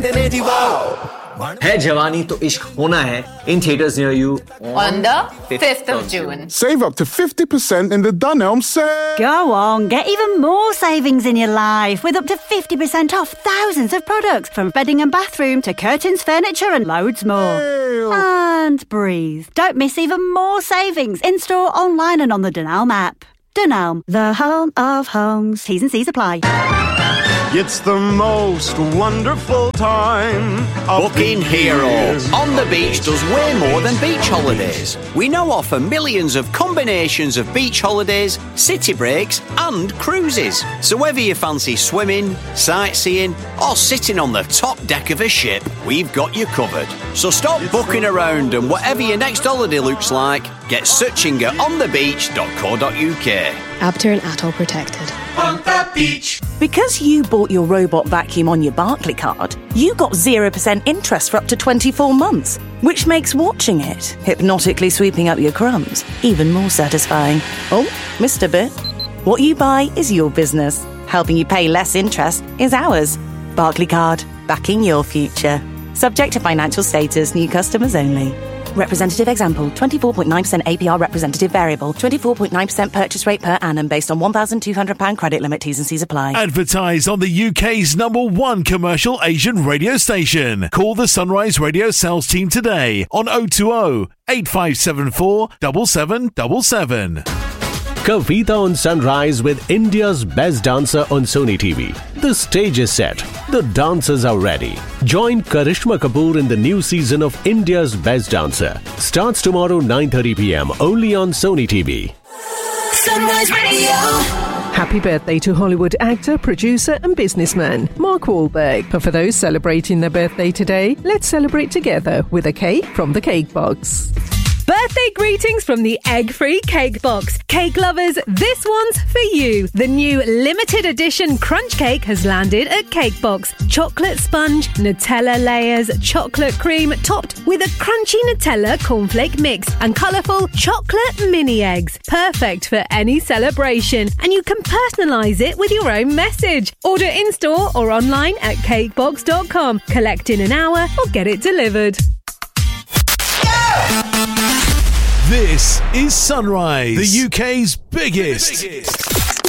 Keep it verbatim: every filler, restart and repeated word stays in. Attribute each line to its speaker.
Speaker 1: है जवानी तो इश्क होना है in theaters near you
Speaker 2: on the fifth of June.
Speaker 3: Save up to fifty percent in the Dunelm sale.
Speaker 4: Go on, get even more savings in your life with up to fifty percent off thousands of products from bedding and bathroom to curtains, furniture and loads more.
Speaker 3: Ew.
Speaker 4: And breathe. Don't miss even more savings in store, online and on the Dunelm app. Dunelm, the home of homes. T's and C's apply.
Speaker 5: It's the most wonderful time.
Speaker 6: Booking Hero on the beach does way more than beach holidays. We now offer millions of combinations of beach holidays, city breaks and cruises. So whether you fancy swimming, sightseeing or sitting on the top deck of a ship, we've got you covered. So stop booking around and whatever your next holiday looks like, get searching at on the beach dot co dot uk.
Speaker 7: Abter and Atoll protected.
Speaker 8: On the beach.
Speaker 9: Because you bought your robot vacuum on your Barclaycard, you got zero percent interest for up to twenty-four months, which makes watching it, hypnotically sweeping up your crumbs, even more satisfying. Oh, Mister Bit, what you buy is your business. Helping you pay less interest is ours. Barclaycard, backing your future. Subject to financial status, new customers only. Representative example, twenty-four point nine percent A P R representative variable, twenty-four point nine percent purchase rate per annum based on one thousand two hundred pounds credit limit. T's and C's apply.
Speaker 10: Advertise on the U K's number one commercial Asian radio station. Call the Sunrise Radio sales team today on oh two oh, eight five seven four, seven seven seven seven.
Speaker 11: Kavita on Sunrise with India's Best Dancer on Sony T V. The stage is set. The dancers are ready. Join Karishma Kapoor in the new season of India's Best Dancer. Starts tomorrow nine thirty p.m. only on Sony T V.
Speaker 8: Sunrise Radio.
Speaker 12: Happy birthday to Hollywood actor, producer and businessman Mark Wahlberg. But for those celebrating their birthday today, let's celebrate together with a cake from the Cake Box.
Speaker 13: Birthday greetings from the Egg-Free Cake Box. Cake lovers, this one's for you. The new limited edition crunch cake has landed at Cake Box. Chocolate sponge, Nutella layers, chocolate cream, topped with a crunchy Nutella cornflake mix and colourful chocolate mini eggs. Perfect for any celebration. And you can personalise it with your own message. Order in-store or online at cake box dot com. Collect in an hour or get it delivered.
Speaker 10: This is Sunrise, the U K's biggest, biggest.